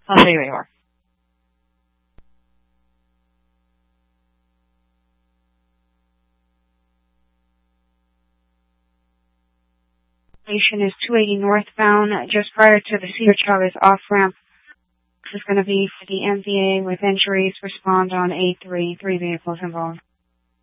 I'll show you where you are. Station is 280 northbound, just prior to the Cedar Chavez off-ramp. This is going to be for the MVA with injuries. Respond on 8-3, 3 vehicles involved.